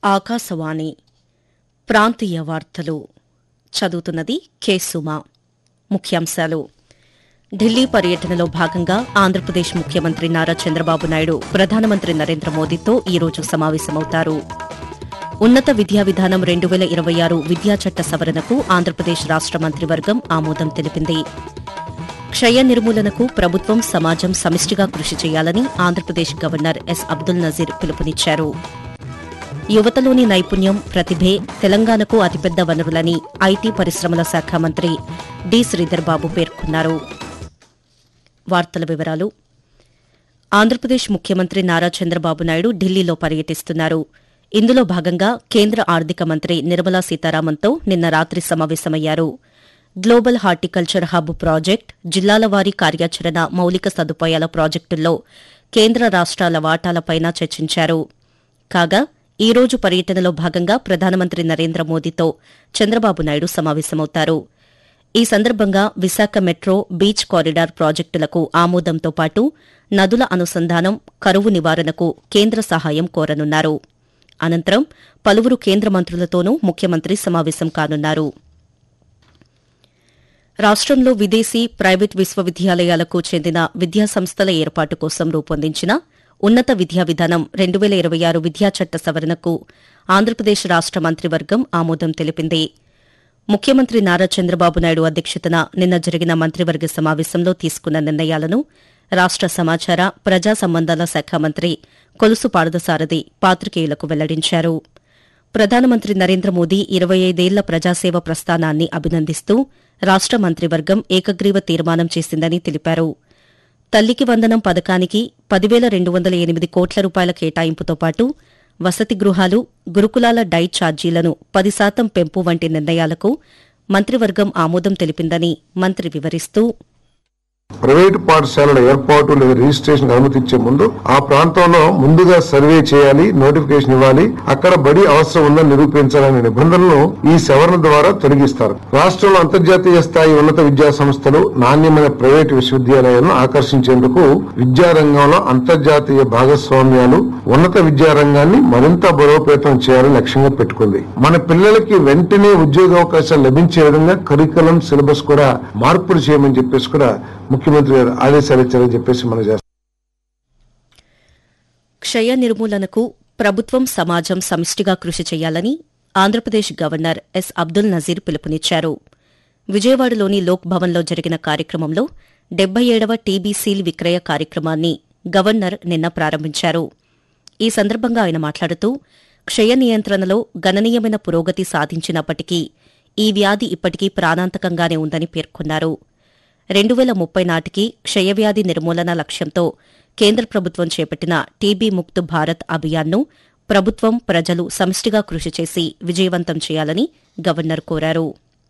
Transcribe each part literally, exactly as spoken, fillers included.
ఆకాశవాణి ప్రాంతీయ వార్తలు చదువుతున్నది కె సుమ. ముఖ్యాంశాలు. ఢిల్లీ పర్యటనలో భాగంగా ఆంధ్రప్రదేశ్ ముఖ్యమంత్రి నారా చంద్రబాబు నాయుడు ప్రధానమంత్రి నరేంద్ర మోదీతో ఈరోజు సమావేశమవుతారు. ఉన్నత విద్యా విధానం రెండు వేల ఇరవై ఆరు విద్యా చట్ట సవరణకు ఆంధ్రప్రదేశ్ రాష్ట మంత్రివర్గం ఆమోదం తెలిపింది. క్షయ నిర్మూలనకు ప్రభుత్వం సమాజం సమిష్టిగా కృషి చేయాలని ఆంధ్రప్రదేశ్ గవర్నర్ ఎస్ అబ్దుల్ నజీర్ పిలుపునిచ్చారు. యువతలోని నైపుణ్యం, ప్రతిభే తెలంగాణకు అతిపెద్ద వనరులని ఐటీ పరిశ్రమల శాఖ మంత్రి డి శ్రీధర్ బాబు పేర్కొన్నారు. వార్తల వివరాలు. ఆంధ్రప్రదేశ్ ముఖ్యమంత్రి నారా చంద్రబాబు నాయుడు ఢిల్లీలో పర్యటిస్తున్నారు. ఇందులో భాగంగా కేంద్ర ఆర్థిక మంత్రి నిర్మలా సీతారామన్తో నిన్న రాత్రి సమావేశమయ్యారు. గ్లోబల్ హార్టికల్చర్ హబ్ ప్రాజెక్టు, జిల్లాల వారీ కార్యాచరణ మౌలిక సదుపాయాల ప్రాజెక్టుల్లో కేంద్ర రాష్ట్రాల వాటాలపైన చర్చించారు. కాగా ఈ రోజు పర్యటనలో భాగంగా ప్రధానమంత్రి నరేంద్ర మోదీతో చంద్రబాబు నాయుడు సమావేశమవుతారు. ఈ సందర్భంగా విశాఖ మెట్రో, బీచ్ కారిడార్ ప్రాజెక్టులకు ఆమోదంతో పాటు నదుల అనుసంధానం, కరువు నివారణకు కేంద్ర సహాయం కోరనున్నారు. అనంతరం పలువురు కేంద్ర మంత్రులతోనూ ముఖ్యమంత్రి సమావేశం కానున్నారు. రాష్టంలో విదేశీ, ప్రైవేట్ విశ్వవిద్యాలయాలకు చెందిన విద్యాసంస్థల ఏర్పాటు కోసం రూపొందించిన ఉన్నత విద్యా విధానం రెండు వేల ఇరవై ఆరు విద్యా చట్ట సవరణకు ఆంధ్రప్రదేశ్ రాష్ట మంత్రివర్గం ఆమోదం తెలిపింది. ముఖ్యమంత్రి నారా చంద్రబాబు నాయుడు అధ్యక్షతన నిన్న జరిగిన మంత్రివర్గ సమావేశంలో తీసుకున్న నిర్ణయాలను రాష్ట సమాచార, ప్రజా సంబంధాల శాఖ మంత్రి కొలుసు పార్థసారథి పాత్రికేయులకు వెల్లడించారు. ప్రధానమంత్రి నరేంద్ర మోదీ ఇరవై ఐదేళ్ల ప్రజాసేవ ప్రస్థానాన్ని అభినందిస్తూ రాష్ట మంత్రివర్గం ఏకగ్రీవ తీర్మానం చేసిందని తెలిపారు. తల్లికి వందనం పథకానికి పదివేల రెండు వందల ఎనిమిది కోట్ల రూపాయల కేటాయింపుతో పాటు వసతి గృహాలు, గురుకులాల డైట్ ఛార్జీలను పది శాతం పెంపు వంటి నిర్ణయాలకు మంత్రివర్గం ఆమోదం తెలిపిందని మంత్రి వివరిస్తూ, ప్రైవేటు పాఠశాలల ఏర్పాటు లేదా రిజిస్ట్రేషన్ అనుమతించే ముందు ఆ ప్రాంతంలో ముందుగా సర్వే చేయాలి, నోటిఫికేషన్ ఇవ్వాలి, అక్కడ బడి అవసరం ఉందని నిరూపించాలనే నిబంధనలను ఈ సవరణ ద్వారా తొలగిస్తారు. రాష్ట్రంలో అంతర్జాతీయ స్థాయి ఉన్నత విద్యా సంస్థలు, నాణ్యమైన ప్రైవేటు విశ్వవిద్యాలయాలను ఆకర్షించేందుకు విద్యారంగంలో అంతర్జాతీయ భాగస్వామ్యాలు ఉన్నత విద్యారంగాన్ని మరింత బలోపేతం చేయాలని లక్ష్యంగా పెట్టుకుంది. మన పిల్లలకి వెంటనే ఉద్యోగావకాశాలు లభించే విధంగా కరికులం, సిలబస్ కూడా మార్పులు చేయమని చెప్పేసి కూడా ముఖ్యమంత్రి గారు ఆదేశాలు ఇచ్చారని చెప్పేసి మనం చేస్తాం. క్షయ నిర్మూలనకు ప్రభుత్వం, సమాజం సమిష్టిగా కృషి చేయాలని ఆంధ్రప్రదేశ్ గవర్నర్ ఎస్ అబ్దుల్ నజీర్ పిలుపునిచ్చారు. విజయవాడలోని లోక్ భవన్లో జరిగిన కార్యక్రమంలో డెబ్బై ఏడవ టీబీ సీల్ విక్రయ కార్యక్రమాన్ని గవర్నర్ నిన్న ప్రారంభించారు. ఈ సందర్భంగా ఆయన మాట్లాడుతూ, క్షయ నియంత్రణలో గణనీయమైన పురోగతి సాధించినప్పటికీ ఈ వ్యాధి ఇప్పటికీ ప్రాణాంతకంగానే ఉందని పేర్కొన్నారు. రెండు వేల ముప్పై నాటికి క్షయవ్యాధి నిర్మూలన లక్ష్యంతో కేంద్ర ప్రభుత్వం చేపట్టిన టీబీ ముక్త్ భారత్ అభియాన్ను ప్రభుత్వం, ప్రజలు సమిష్టిగా కృషి చేసి విజయవంతం చేయాలని గవర్నర్ కోరారు.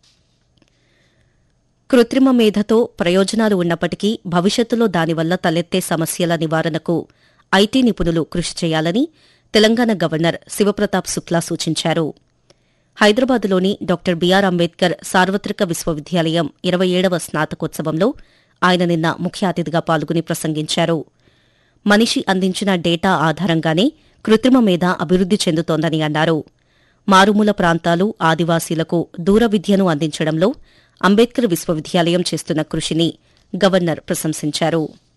కృత్రిమ మేధతో ప్రయోజనాలు ఉన్నప్పటికీ భవిష్యత్తులో దానివల్ల తలెత్తే సమస్యల నివారణకు ఐటీ నిపుణులు కృషి చేయాలని తెలంగాణ గవర్నర్ శివప్రతాప్ శుక్లా సూచించారు. హైదరాబాద్లోని డాక్టర్ బీఆర్ అంబేద్కర్ సార్వత్రిక విశ్వవిద్యాలయం ఇరవై ఏడవ స్నాతకోత్సవంలో ఆయన నిన్న ముఖ్య అతిథిగా పాల్గొని ప్రసంగించారు. మనిషి అందించిన డేటా ఆధారంగానే కృత్రిమ మేధ అభివృద్ది చెందుతోందని అన్నారు. మారుమూల ప్రాంతాలు, ఆదివాసీలకు దూర విద్యను అందించడంలో అంబేద్కర్ విశ్వవిద్యాలయం చేస్తున్న కృషిని గవర్నర్ ప్రశంసించారు.